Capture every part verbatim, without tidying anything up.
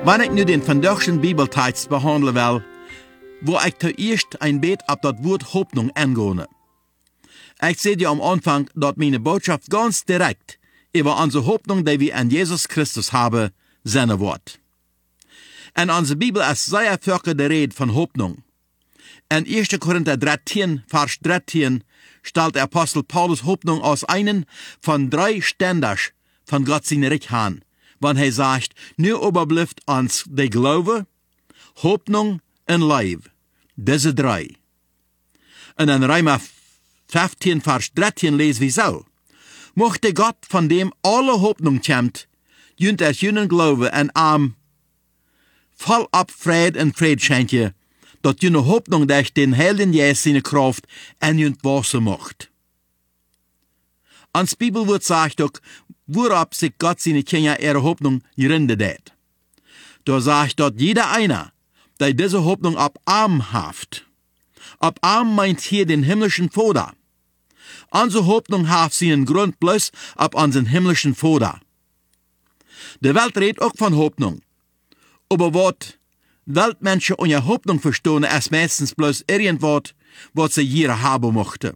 Wanneer ik nu den vandaagse Bibeltekst behandelen wil, wo ik zuerst een beetje op dat woord Hoffnung angehen. Ik zei dir am Anfang, dat meine Botschaft ganz direkt über unsere Hoffnung, die wir an Jesus Christus haben, sein wird. En onze Bibel is zeer vaak de rede van Hoffnung. In eerste Korinther dreizehn, Vers dreizehn, stellt der Apostel Paulus Hoffnung als einen von drei Ständers von Gott seine Reich an, wann er sagt, nur überbleibt uns der Glaube, Hoffnung und Leib. Diese drei. Und in Römer fünfzehn, Vers dreizehn lesen wir so. Mochte Gott, von dem alle Hoffnung kommt, jünt er jünen Glaube en arm voll ab Fried und Fried schenke, dat jüne Hoffnung durch den Heiligen Geist seine Kraft en jünt wassen macht. Ans Bibelwort sagt auch, worauf sich Gott seine Kinder ihre Hoffnung gründet hat. Da sagt dort jeder einer, der diese Hoffnung ab Arm haft. Ab Arm meint hier den himmlischen Vater. Unsere Hoffnung haft seinen Grund bloß ab unseren himmlischen Vater. Die Welt redet auch von Hoffnung. Aber was Weltmenschen ohne Hoffnung verstehen, ist meistens bloß irgendwas, was sie hier haben möchten.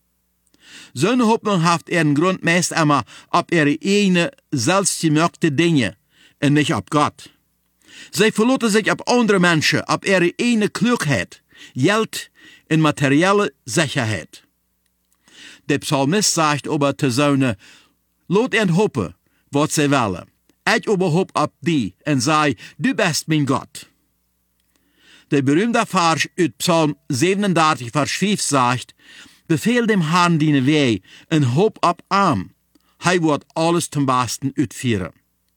So eine Hoffnung haft ihren Grund meist immer auf ihre eigene, selbstgemerkte Dinge und nicht auf Gott. Sie verlassen sich auf andere Menschen, auf ihre eigene Klugheit, Geld und materielle Sicherheit. Der Psalmist sagt aber zu seinen, laat ihnen hoffen, was sie wollen. Ich aber hoop auf die und sei, du bist mein Gott. Der berühmte Vers aus Psalm siebenunddreißig, Vers fünf sagt, befehl dem Herrn deine Wege und hoop auf ihm. Er wird alles zum Besten ausführen.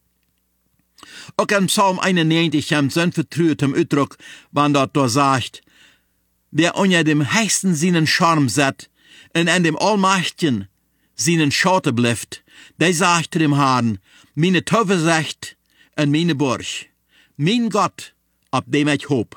Auch in Psalm einundneunzig kommt so ein Vertrauen zum Ausdruck, wann dort da sagt, wer unter dem Höchsten seinen Charme set und an dem Allmächtigen seinen Schatten bleibt, der sagt zu dem Herrn, meine Zuversicht und meine Burg, mein Gott, auf dem ich hoop.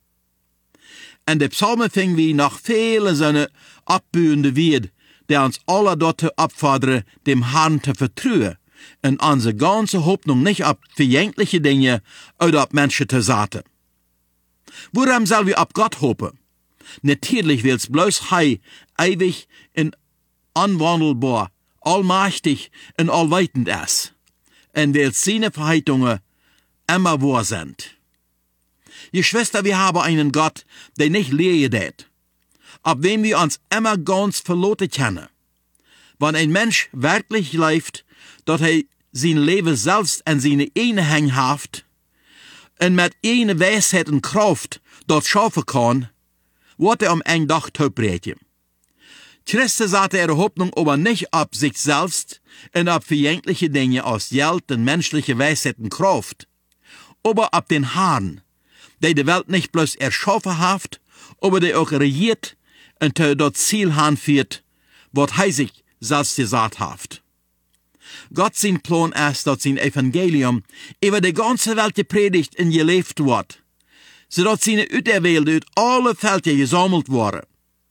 Und der Psalmen fing wie nach vielen seine abbühende Wied, der uns alle dort abfordere, dem Herrn zu vertrauen und unsere ganze Hoffnung nicht auf vergängliche Dinge oder auf Menschen zu setzen. Woran soll wir auf Gott hoffen? Natürlich will's bloß Hei ewig und unwandelbar, allmächtig und allweitend ist. Und weil seine Verheißungen immer wahr sind. Geschwister, wir haben einen Gott, der nicht leert, auf dem wir uns immer ganz verloren kennen. Wenn ein Mensch wirklich lebt, dass er sein Leben selbst an seine eigene Hände haft und mit einer Weisheit und Kraft dort schaffen kann, wird er am einen Tag taubreten. Christus hatte ihre Hoffnung aber nicht auf sich selbst und auf vergängliche Dinge aus Geld und menschliche Weisheit und Kraft, aber auf den Herrn, der die Welt nicht bloß erschaffen hat, aber der auch regiert und der dort Ziel anführt, was er sich selbst gesagt hat. Gott sein Plan ist, dass sein Evangelium über die ganze Welt gepredigt und gelebt wird, sodass seine Auserwählte aus alle Felder gesammelt wurden.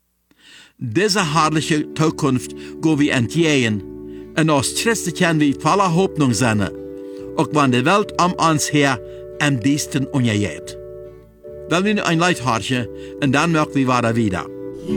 Diese herrliche Zukunft gehen wir entgegen und als Christen können wir voller Hoffnung sein, auch wenn die Welt um uns her am diesen untergeht. Weil wir ein Leid horchen und dann merken wir wieder.